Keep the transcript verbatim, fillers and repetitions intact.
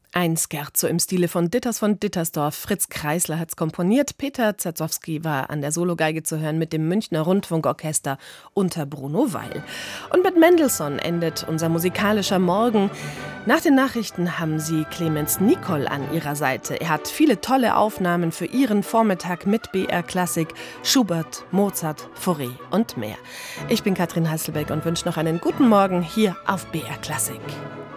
Ein Scherzo im Stile von Ditters von Dittersdorf. Fritz Kreisler hat's komponiert. Peter Zazowski war an der Sologeige zu hören mit dem Münchner Rundfunkorchester unter Bruno Weil. Und mit Mendelssohn endet unser musikalischer Morgen. Nach den Nachrichten haben Sie Clemens Nicol an Ihrer Seite. Er hat viele tolle Aufnahmen für Ihren Vormittag mit B R Klassik, Schubert, Mozart, Fauré und mehr. Ich bin Katrin Hasselbeck und wünsche noch einen guten Morgen hier auf B R Klassik.